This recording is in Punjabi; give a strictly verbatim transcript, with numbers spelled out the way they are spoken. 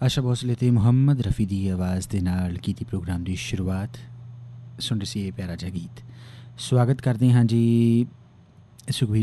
ਆਸ਼ਾ ਭੋਸਲੇ ਅਤੇ ਮੁਹੰਮਦ ਰਫੀ ਦੀ ਆਵਾਜ਼ ਦੇ ਨਾਲ ਕੀਤੀ ਪ੍ਰੋਗਰਾਮ ਦੀ ਸ਼ੁਰੂਆਤ। ਸੁਣ ਰਹੇ ਸੀ ਇਹ ਪਿਆਰਾ ਜਿਹਾ ਗੀਤ। ਸਵਾਗਤ ਕਰਦੇ ਹਾਂ ਜੀ ਸੁਖਬੀਰ